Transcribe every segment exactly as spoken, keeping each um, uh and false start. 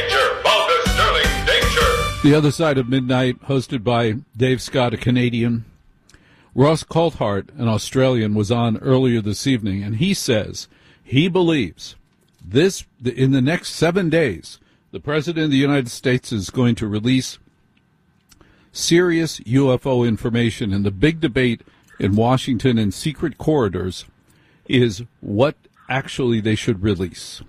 Danger, Marcus Sterling, danger. The Other Side of Midnight, hosted by Dave Scott, a Canadian. Ross Coulthart, an Australian, was on earlier this evening, and he says he believes this in the next seven days, the President of the United States is going to release serious U F O information, and the big debate in Washington in secret corridors is what actually they should release.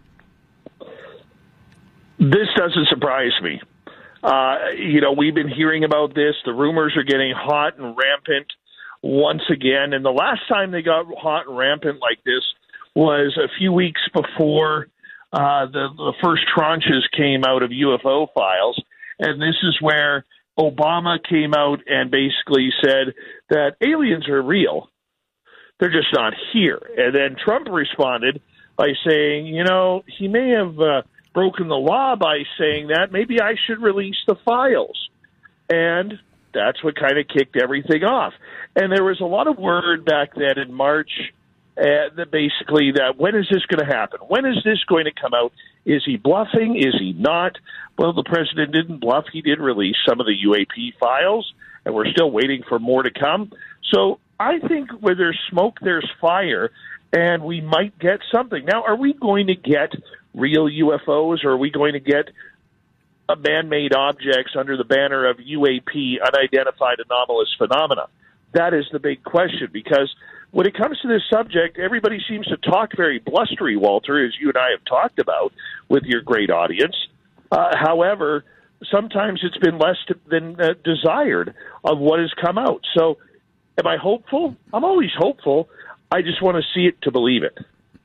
This doesn't surprise me. Uh, you know, we've been hearing about this. The rumors are getting hot and rampant once again. And the last time they got hot and rampant like this was a few weeks before uh, the, the first tranches came out of U F O files. And this is where Obama came out and basically said that aliens are real. They're just not here. And then Trump responded by saying, you know, he may have uh, broken the law by saying that. Maybe I should release the files. And that's what kind of kicked everything off. And there was a lot of word back then in March uh, that basically that when is this going to happen? When is this going to come out? Is he bluffing? Is he not? Well, the president didn't bluff. He did release some of the U A P files, and we're still waiting for more to come. So I think where there's smoke, there's fire, and we might get something. Now, are we going to get real U F Os, or are we going to get a man-made objects under the banner of U A P, unidentified anomalous phenomena? That is the big question, because when it comes to this subject, everybody seems to talk very blustery, Walter, as you and I have talked about with your great audience. Uh, however, sometimes it's been less than uh, desired of what has come out. So am I hopeful? I'm always hopeful. I just want to see it to believe it.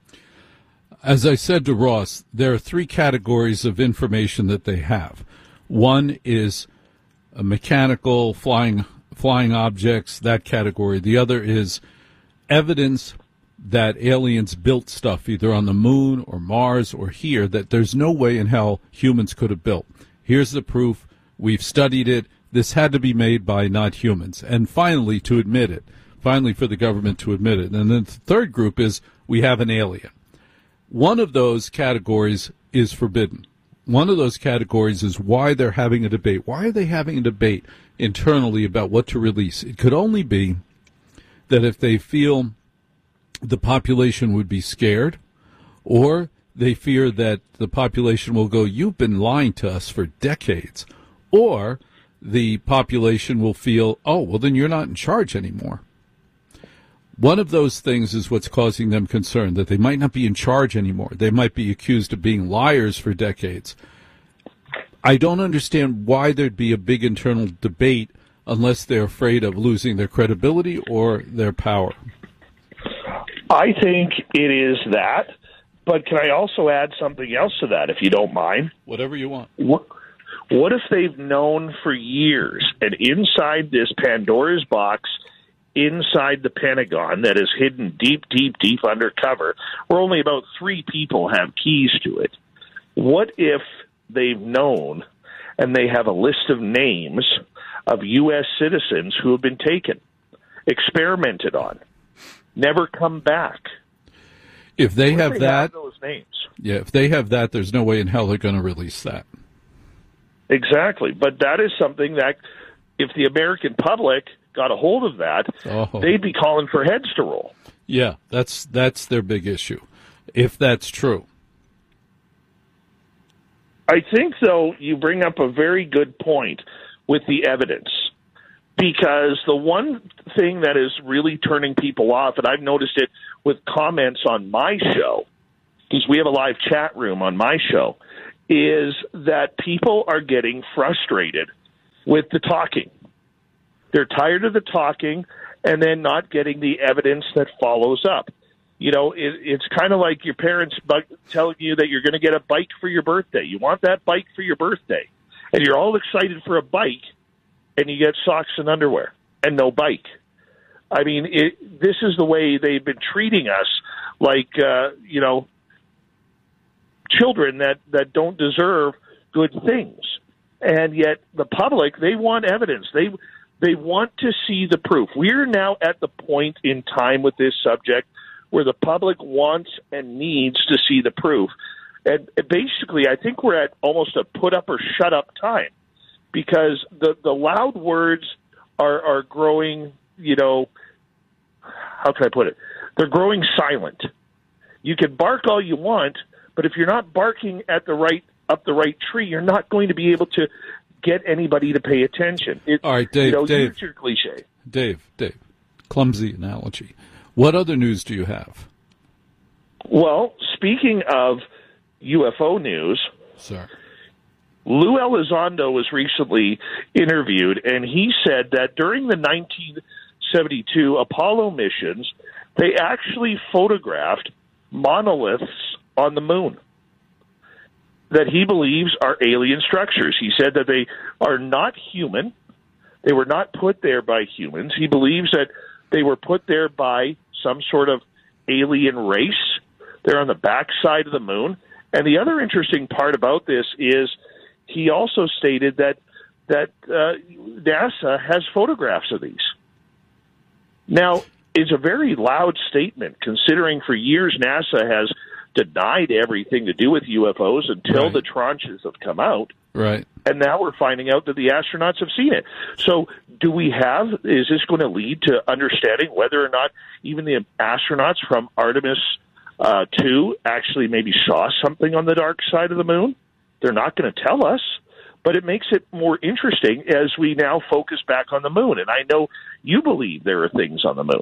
As I said to Ross, there are three categories of information that they have. One is a mechanical, flying flying objects, that category. The other is evidence that aliens built stuff either on the moon or Mars or here that there's no way in hell humans could have built. Here's the proof. We've studied it. This had to be made by not humans. And finally, to admit it. Finally, for the government to admit it. And then the third group is we have an alien. One of those categories is forbidden. One of those categories is why they're having a debate. Why are they having a debate internally about what to release? It could only be that if they feel the population would be scared, or they fear that the population will go, you've been lying to us for decades, or the population will feel, oh, well, then you're not in charge anymore. One of those things is what's causing them concern, that they might not be in charge anymore. They might be accused of being liars for decades. I don't understand why there'd be a big internal debate unless they're afraid of losing their credibility or their power. I think it is that, but can I also add something else to that, if you don't mind? Whatever you want. What, what if they've known for years, and inside this Pandora's box, inside the Pentagon that is hidden deep, deep, deep undercover, where only about three people have keys to it, what if they've known and they have a list of names of U S citizens who have been taken, experimented on, never come back? If they have they that, have those names? Yeah, if they have that, there's no way in hell they're going to release that. Exactly. But that is something that, if the American public got a hold of that, oh. they'd be calling for heads to roll. Yeah, that's that's their big issue, if that's true. I think, though, you bring up a very good point with the evidence, because the one thing that is really turning people off, and I've noticed it with comments on my show, because we have a live chat room on my show, is that people are getting frustrated with the talking. They're tired of the talking and then not getting the evidence that follows up. You know, it, it's kind of like your parents telling you that you're going to get a bike for your birthday. You want that bike for your birthday, and you're all excited for a bike, and you get socks and underwear and no bike. I mean, it, this is the way they've been treating us, like, uh, you know, children that, that don't deserve good things. And yet the public, they want evidence. They they want to see the proof. We're now at the point in time with this subject where the public wants and needs to see the proof. And basically, I think we're at almost a put up or shut up time because the, the loud words are, are growing, you know, how can I put it? They're growing silent. You can bark all you want, but if you're not barking at the right up the right tree, you're not going to be able to get anybody to pay attention. It, all right, Dave, you know, Dave, use your cliche. Dave, Dave, clumsy analogy. What other news do you have? Well, speaking of U F O news, sir, Lou Elizondo was recently interviewed, and he said that during the nineteen seventy-two Apollo missions, they actually photographed monoliths on the moon that he believes are alien structures. He said that they are not human. They were not put there by humans. He believes that they were put there by some sort of alien race. They're on the backside of the moon. And the other interesting part about this is he also stated that that uh, NASA has photographs of these. Now, it's a very loud statement, considering for years NASA has denied everything to do with U F Os until right. the tranches have come out. Right. And now we're finding out that the astronauts have seen it. So do we have, is this going to lead to understanding whether or not even the astronauts from Artemis uh, two actually maybe saw something on the dark side of the moon? They're not going to tell us, but it makes it more interesting as we now focus back on the moon. And I know you believe there are things on the moon.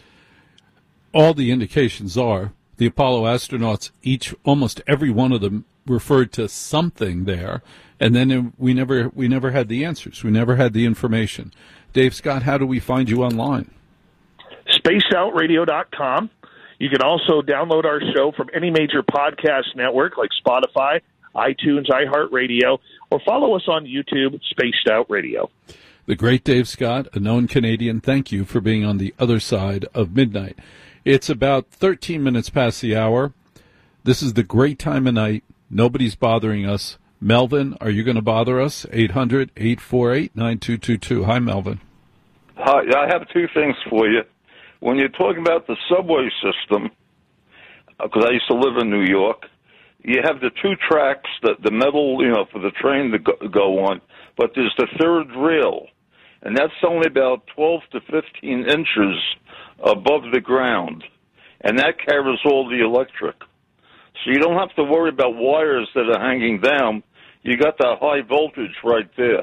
All the indications are the Apollo astronauts, each, almost every one of them, referred to something there, and then we never we never had the answers. We never had the information. Dave Scott, how do we find you online? spaced out radio dot com. You can also download our show from any major podcast network like Spotify, iTunes, iHeartRadio, or follow us on YouTube, Spaced Out Radio. The great Dave Scott, a known Canadian, thank you for being on the other side of midnight. It's about thirteen minutes past the hour. This is the great time of night. Nobody's bothering us. Melvin, are you going to bother us? eight hundred, eight four eight, nine two two two. Hi, Melvin. Hi, I have two things for you. When you're talking about the subway system, because I used to live in New York, you have the two tracks, the, the metal, you know, for the train to go, go on, but there's the third rail, and that's only about twelve to fifteen inches above the ground, and that carries all the electric. So you don't have to worry about wires that are hanging down. You got that high voltage right there,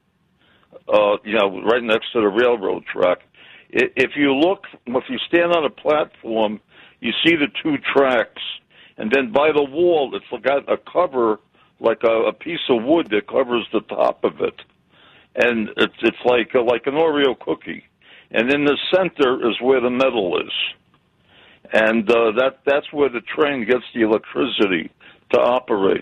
uh, you know, right next to the railroad track. If you look, if you stand on a platform, you see the two tracks, and then by the wall, it's got a cover, like a, a piece of wood that covers the top of it, and it's it's like a, like an Oreo cookie. And in the center is where the metal is. And uh, that that's where the train gets the electricity to operate.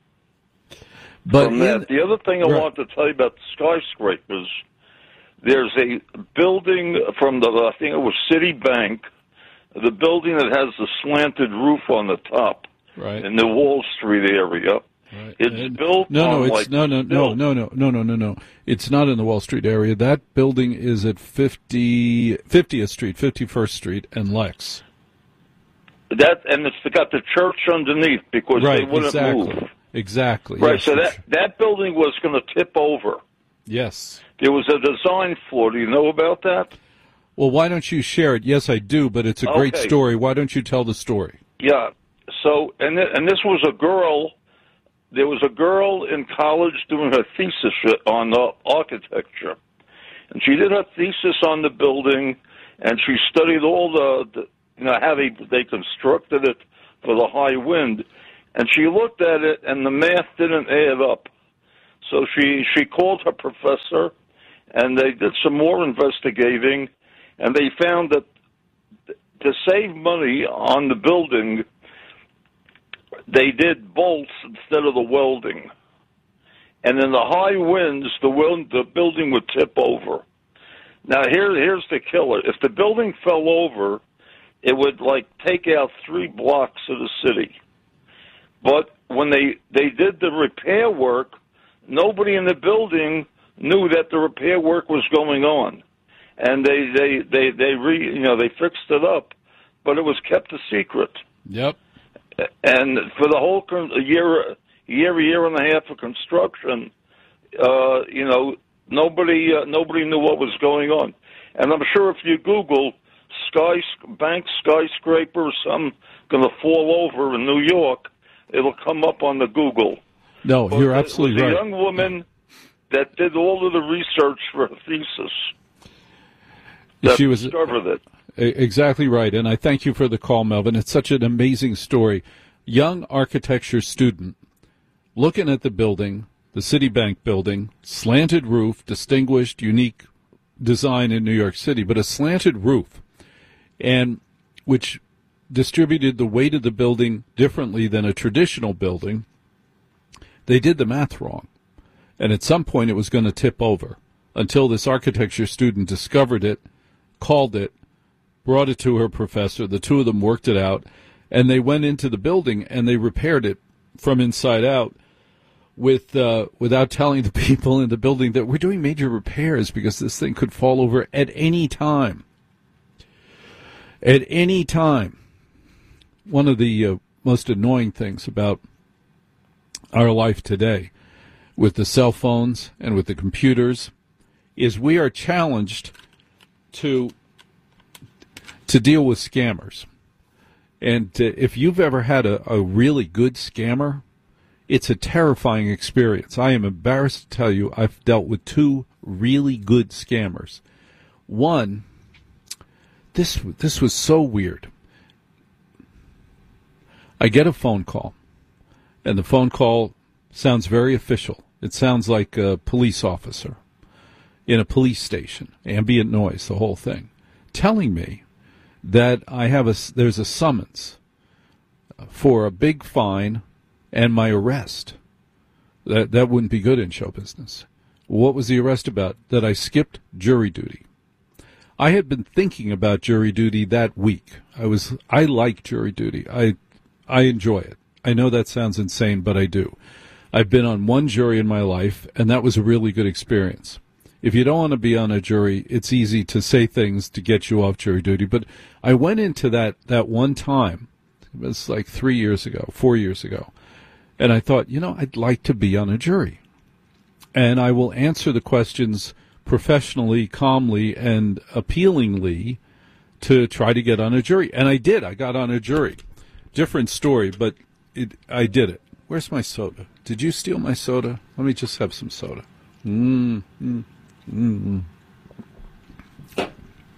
But From that, the other thing I right. want to tell you about the skyscrapers, there's a building from the, I think it was Citibank, the building that has the slanted roof on the top right. in the Wall Street area. Right. It's and, built no, no, on it's like no, no, no, no, no, no, no, no, no. It's not in the Wall Street area. That building is at fifty, fiftieth Street, fifty-first Street, and Lex. That and it's got the church underneath because right, they wouldn't exactly. move. Exactly. Right. Yes, So that that building was going to tip over. Yes. There was a design flaw. Do you know about that? Well, why don't you share it? Yes, I do, but it's a great Okay. story. Why don't you tell the story? Yeah. So and th- and this was a girl. There was a girl in college doing her thesis on uh, architecture, and she did her thesis on the building, and she studied all the, the you know how they they constructed it for the high wind, and she looked at it, and the math didn't add up. So she she called her professor, and they did some more investigating, and they found that to save money on the building, they did bolts instead of the welding. And in the high winds, the wind, the building would tip over. Now, here, here's the killer. If the building fell over, it would, like, take out three blocks of the city. But when they, they did the repair work, nobody in the building knew that the repair work was going on. And they, they, they, they re, you know, they fixed it up, but it was kept a secret. Yep. and for the whole con- year, year, year and a half of construction, uh, you know, nobody, uh, nobody knew what was going on. And I'm sure if you Google sky bank skyscraper, some going to fall over in New York, it'll come up on the Google. No, but you're absolutely right. It was a young woman that did all of the research for her thesis. That she was discovered it. Exactly right, and I thank you for the call, Melvin. It's such an amazing story. Young architecture student looking at the building, the Citibank building, slanted roof, distinguished, unique design in New York City, but a slanted roof, and which distributed the weight of the building differently than a traditional building. They did the math wrong, and at some point it was going to tip over until this architecture student discovered it, called it, brought it to her professor. The two of them worked it out, and they went into the building and they repaired it from inside out with uh, without telling the people in the building that we're doing major repairs because this thing could fall over at any time. At any time. One of the uh, most annoying things about our life today with the cell phones and with the computers is we are challenged to to deal with scammers. And uh, if you've ever had a, a really good scammer, it's a terrifying experience. I am embarrassed to tell you I've dealt with two really good scammers. One, this this was so weird. I get a phone call, and the phone call sounds very official. It sounds like a police officer in a police station, ambient noise, the whole thing, telling me that I have a, there's a summons for a big fine and my arrest. That that wouldn't be good in show business. What was the arrest about? That I skipped jury duty. I had been thinking about jury duty that week. I was I like jury duty. I I enjoy it. I know that sounds insane, but I do. I've been on one jury in my life, and that was a really good experience. If you don't want to be on a jury, it's easy to say things to get you off jury duty. But I went into that, that one time, it was like three years ago, four years ago, and I thought, you know, I'd like to be on a jury. And I will answer the questions professionally, calmly, and appealingly to try to get on a jury. And I did. I got on a jury. Different story, but it, I did it. Where's my soda? Did you steal my soda? Let me just have some soda. Mm, mm, mm, mm.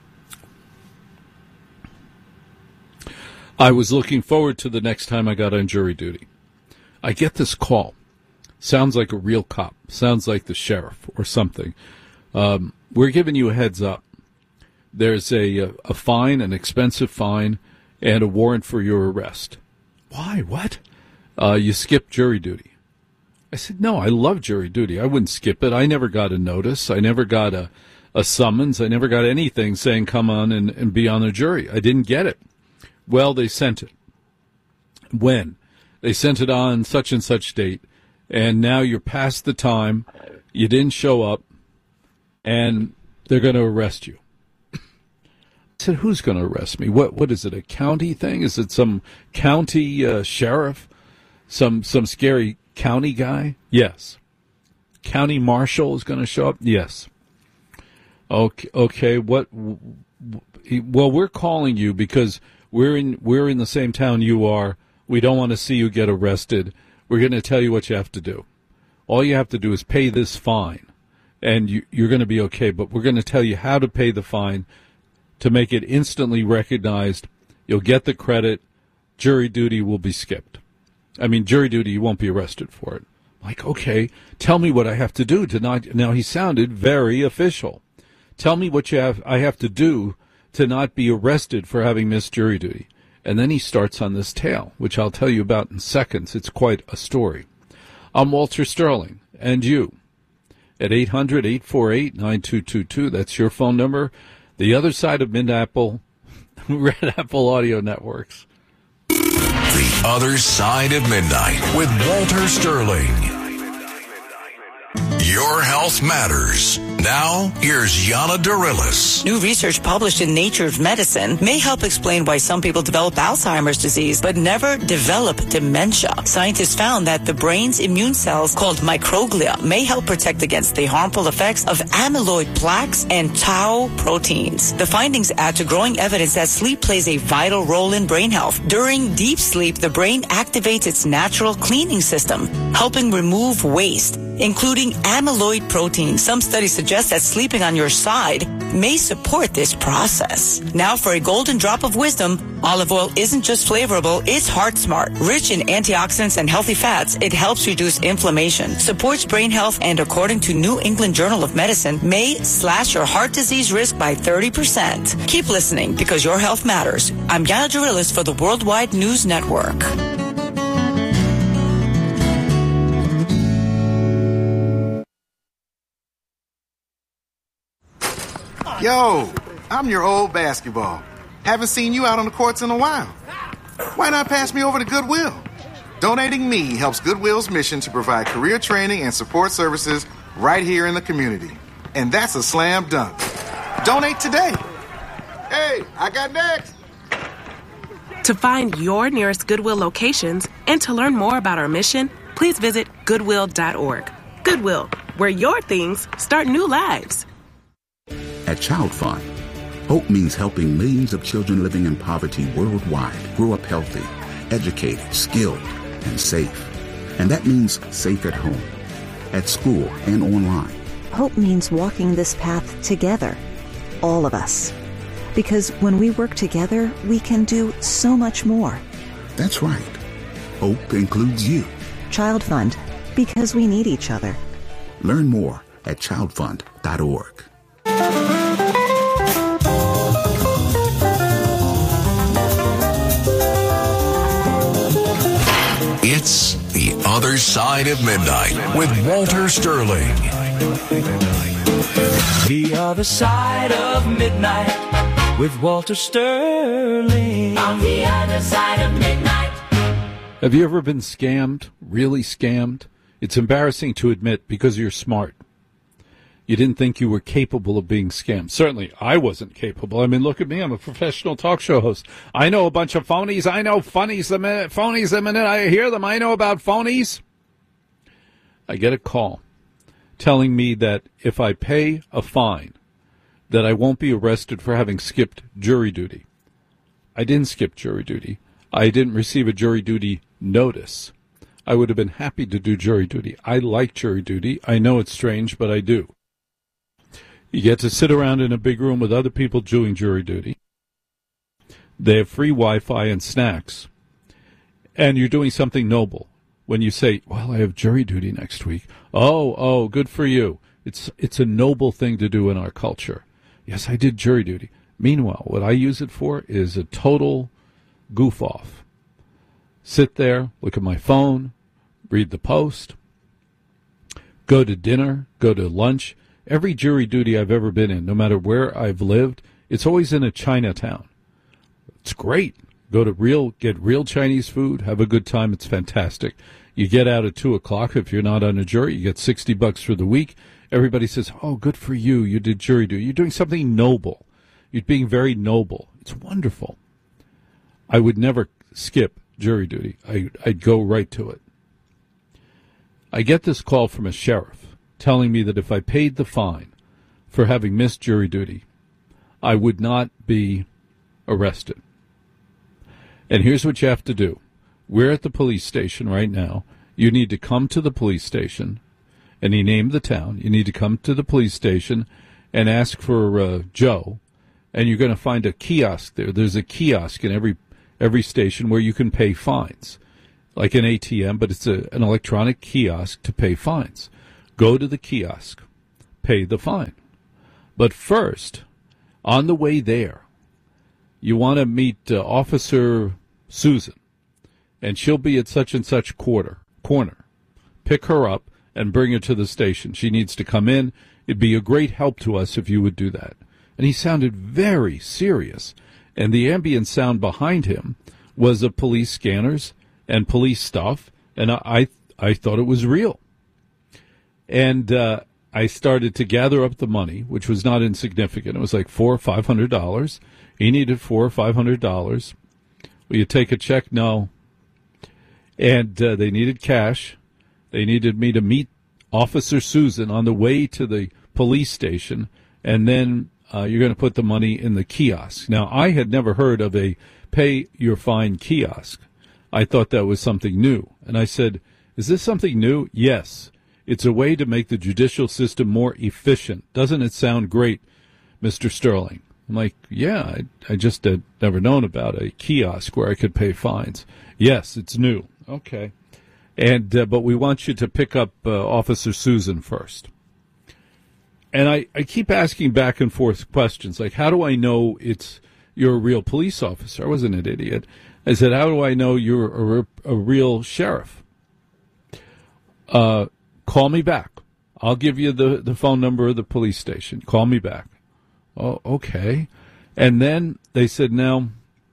I was looking forward to the next time I got on jury duty. I get this call. Sounds like a real cop. Sounds like the sheriff or something. Um, we're giving you a heads up. There's a, a, a fine, an expensive fine, and a warrant for your arrest. Why? What? Uh, you skipped jury duty. I said, no, I love jury duty. I wouldn't skip it. I never got a notice. I never got a, a summons. I never got anything saying come on and, and be on the jury. I didn't get it. Well, they sent it. When? They sent it on such and such date, and now you're past the time. You didn't show up, and they're going to arrest you. I said, who's going to arrest me? What What is it, a county thing? Is it some county uh, sheriff? Some some scary county guy? Yes. County marshal is going to show up? Yes. Okay, okay. What? Well, we're calling you because we're in we're in the same town you are. We don't want to see you get arrested. We're going to tell you what you have to do. All you have to do is pay this fine, and you, you're going to be okay. But we're going to tell you how to pay the fine to make it instantly recognized. You'll get the credit. Jury duty will be skipped. I mean, jury duty, you won't be arrested for it. Like, okay, tell me what I have to do to not. Now, he sounded very official. Tell me what you have. I have to do to not be arrested for having missed jury duty. And then he starts on this tale, which I'll tell you about in seconds. It's quite a story. I'm Walter Sterling, and you, at eight hundred, eight four eight, nine two two two. That's your phone number. The other side of Mid-Apple, Red Apple Audio Networks. The Other Side of Midnight with Walter Sterling. You're Your health matters. Now, here's Yana Darilis. New research published in Nature's Medicine may help explain why some people develop Alzheimer's disease but never develop dementia. Scientists found that the brain's immune cells, called microglia, may help protect against the harmful effects of amyloid plaques and tau proteins. The findings add to growing evidence that sleep plays a vital role in brain health. During deep sleep, the brain activates its natural cleaning system, helping remove waste, including amyloid protein. Some studies suggest that sleeping on your side may support this process. Now for a golden drop of wisdom, olive oil isn't just flavorable, it's heart smart. Rich in antioxidants and healthy fats, it helps reduce inflammation, supports brain health, and according to New England Journal of Medicine, may slash your heart disease risk by thirty percent. Keep listening because your health matters. I'm Yana Darilis for the Worldwide News Network. Yo, I'm your old basketball. Haven't seen you out on the courts in a while. Why not pass me over to Goodwill? Donating me helps Goodwill's mission to provide career training and support services right here in the community. And that's a slam dunk. Donate today. Hey, I got next. To find your nearest Goodwill locations and to learn more about our mission, please visit goodwill dot org. Goodwill, where your things start new lives. At Child Fund, hope means helping millions of children living in poverty worldwide grow up healthy, educated, skilled, and safe. And that means safe at home, at school, and online. Hope means walking this path together, all of us. Because when we work together, we can do so much more. That's right. Hope includes you. Child Fund, because we need each other. Learn more at child fund dot org. It's The Other Side of Midnight with Walter Sterling. The Other Side of Midnight with Walter Sterling. On the other side of midnight. Have you ever been scammed? Really scammed? It's embarrassing to admit because you're smart. You didn't think you were capable of being scammed. Certainly, I wasn't capable. I mean, look at me. I'm a professional talk show host. I know a bunch of phonies. I know funnies the minute, phonies the minute I hear them. I know about phonies. I get a call telling me that if I pay a fine, that I won't be arrested for having skipped jury duty. I didn't skip jury duty. I didn't receive a jury duty notice. I would have been happy to do jury duty. I like jury duty. I know it's strange, but I do. You get to sit around in a big room with other people doing jury duty. They have free Wi-Fi and snacks. And you're doing something noble. When you say, well, I have jury duty next week. Oh, oh, good for you. It's it's a noble thing to do in our culture. Yes, I did jury duty. Meanwhile, what I use it for is a total goof-off. Sit there, look at my phone, read the Post, go to dinner, go to lunch. Every jury duty I've ever been in, no matter where I've lived, it's always in a Chinatown. It's great. Go to real, get real Chinese food, have a good time. It's fantastic. You get out at two o'clock. If you're not on a jury, you get sixty bucks for the week. Everybody says, oh, good for you. You did jury duty. You're doing something noble. You're being very noble. It's wonderful. I would never skip jury duty. I, I'd go right to it. I get this call from a sheriff telling me that if I paid the fine for having missed jury duty, I would not be arrested. And here's what you have to do. We're at the police station right now. You need to come to the police station, and he named the town. You need to come to the police station and ask for uh, Joe, and you're going to find a kiosk there. There's a kiosk in every every station where you can pay fines, like an A T M, but it's a, an electronic kiosk to pay fines. Go to the kiosk, pay the fine. But first, on the way there, you want to meet uh, Officer Susan, and she'll be at such and such quarter, corner. Pick her up and bring her to the station. She needs to come in. It'd be a great help to us if you would do that. And he sounded very serious, and the ambient sound behind him was of police scanners and police stuff, and I I, I thought it was real. And uh, I started to gather up the money, which was not insignificant. It was like four or five hundred dollars. He needed four or five hundred dollars. Will you take a check? No. And uh, they needed cash. They needed me to meet Officer Susan on the way to the police station, and then uh, you're going to put the money in the kiosk. Now, I had never heard of a pay your fine kiosk. I thought that was something new. And I said, is this something new? Yes. It's a way to make the judicial system more efficient. Doesn't it sound great, Mister Sterling? I'm like, yeah, I, I just had never known about a kiosk where I could pay fines. Yes, it's new. Okay. And uh, but we want you to pick up uh, Officer Susan first. And I, I keep asking back and forth questions like, how do I know it's you're a real police officer? I wasn't an idiot. I said, how do I know you're a, a real sheriff? Uh, call me back. I'll give you the, the phone number of the police station. Call me back. Oh, okay. And then they said, now,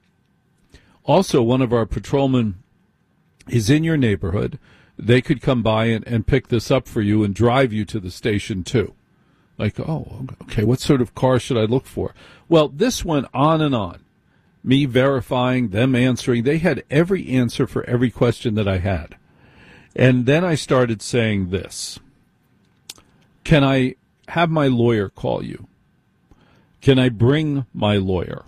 also one of our patrolmen is in your neighborhood. They could come by and, and pick this up for you and drive you to the station, too. Like, oh, okay, what sort of car should I look for? Well, this went on and on. Me verifying, them answering. They had every answer for every question that I had. And then I started saying this. Can I have my lawyer call you? Can I bring my lawyer?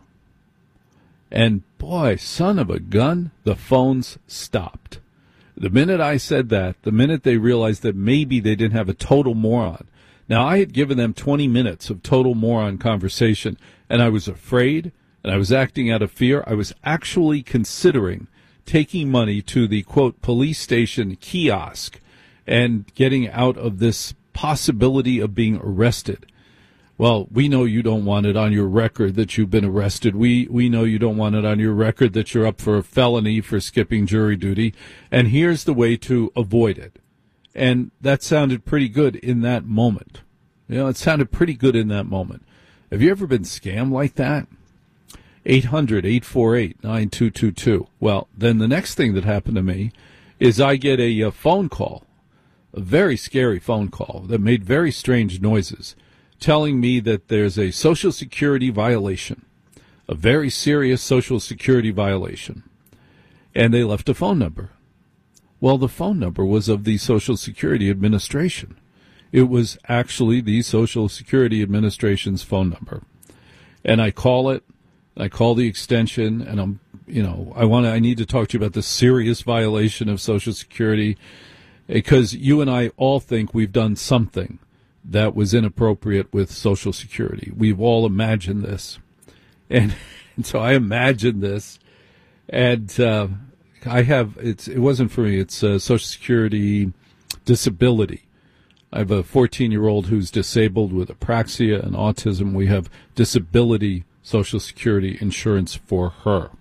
And boy, son of a gun, the phones stopped. The minute I said that, the minute they realized that maybe they didn't have a total moron. Now, I had given them twenty minutes of total moron conversation, and I was afraid, and I was acting out of fear. I was actually considering taking money to the, quote, police station kiosk and getting out of this possibility of being arrested. Well, we know you don't want it on your record that you've been arrested. We we know you don't want it on your record that you're up for a felony for skipping jury duty. And here's the way to avoid it. And that sounded pretty good in that moment. You know, it sounded pretty good in that moment. Have you ever been scammed like that? eight hundred, eight four eight, nine two two two. Well, then the next thing that happened to me is I get a, a phone call, a very scary phone call that made very strange noises, telling me that there's a Social Security violation, a very serious Social Security violation. And they left a phone number. Well, the phone number was of the Social Security Administration. It was actually the Social Security Administration's phone number. And I call it, I call the extension, and I'm, you know, I want to, I need to talk to you about the serious violation of Social Security, because you and I all think we've done something that was inappropriate with Social Security. We've all imagined this. And, and so I imagined this, and uh, I have, it's, it wasn't for me, it's uh, Social Security disability. I have a fourteen-year-old who's disabled with apraxia and autism. We have disability Social Security insurance for her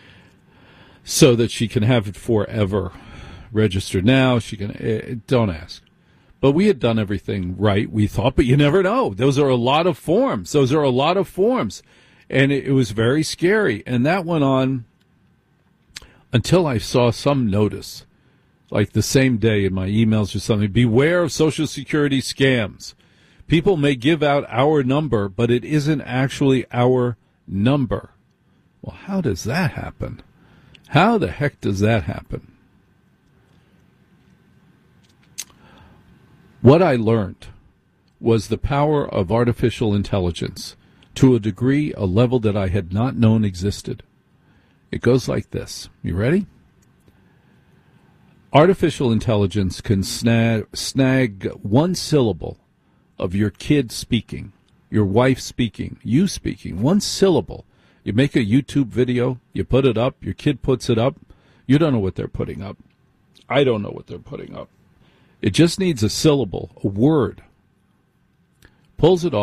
so that she can have it forever. Registered now, she can, uh, don't ask. But we had done everything right, we thought, but you never know. Those are a lot of forms. Those are a lot of forms. And it, it was very scary. And that went on until I saw some notice, like the same day in my emails or something, beware of Social Security scams. People may give out our number, but it isn't actually our number. Well, how does that happen? How the heck does that happen? What I learned was the power of artificial intelligence to a degree, a level that I had not known existed. It goes like this. You ready? Artificial intelligence can snag, snag one syllable of your kid speaking, your wife speaking, you speaking, one syllable. You make a YouTube video, you put it up, your kid puts it up. You don't know what they're putting up. I don't know what they're putting up. It just needs a syllable, a word. Pulls it off.